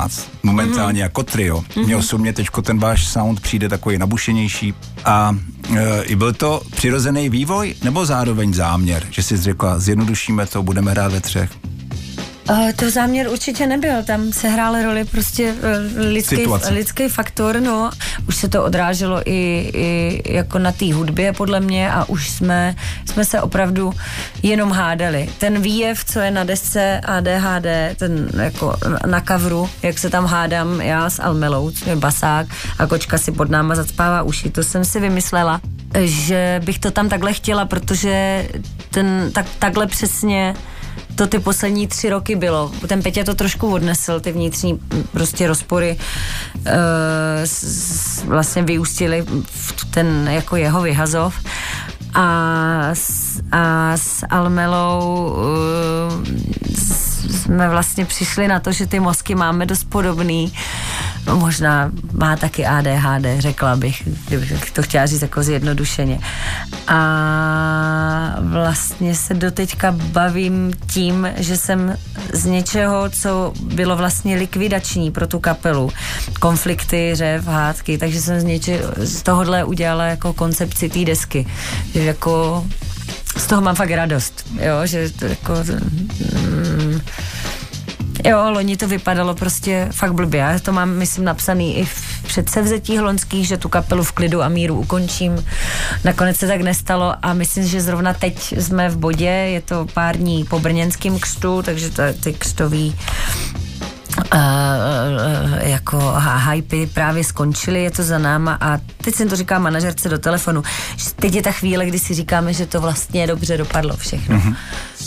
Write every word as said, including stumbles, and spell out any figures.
jedenáct, momentálně mm-hmm. jako trio. Mm-hmm. Mně osobně teďko ten váš sound přijde takový nabušenější a e, byl to přirozený vývoj nebo zároveň záměr, že jsi řekla, zjednodušíme to, budeme hrát ve třech? Uh, to záměr určitě nebyl, tam se hrály roli prostě uh, lidský, lidský faktor, no. Už se to odráželo i, i jako na té hudbě podle mě a už jsme, jsme se opravdu jenom hádali. Ten výjev, co je na desce A D H D, ten jako na coveru, jak se tam hádám já s Almelou, co je basák a kočka si pod náma zacpává uši, to jsem si vymyslela, že bych to tam takhle chtěla, protože ten, tak, takhle přesně to ty poslední tři roky bylo. Ten Peťa to trošku odnesl, ty vnitřní prostě rozpory uh, s, s, vlastně vyústily v ten jako jeho vyhazov. A s, a s Almelou uh, jsme vlastně přišli na to, že ty mozky máme dost podobný. Možná má taky A D H D, řekla bych, kdybych to chtěla říct jako zjednodušeně. A vlastně se doteďka bavím tím, že jsem z něčeho, co bylo vlastně likvidační pro tu kapelu, konflikty, řev, hádky, takže jsem z něčeho, z tohohle udělala jako koncepci té desky. Že jako z toho mám fakt radost, jo, že to jako mm, jo, loni to vypadalo prostě fakt blbě. Já to mám, myslím, napsaný i v předsevzetích loňských, že tu kapelu v klidu a míru ukončím. Nakonec se tak nestalo a myslím, že zrovna teď jsme v bodě, je to pár dní po brněnském křtu, takže to, ty křtový Uh, uh, jako hypy právě skončily, je to za náma a teď jsem to říká manažerce do telefonu, že teď je ta chvíle, kdy si říkáme, že to vlastně dobře dopadlo všechno. Mm-hmm.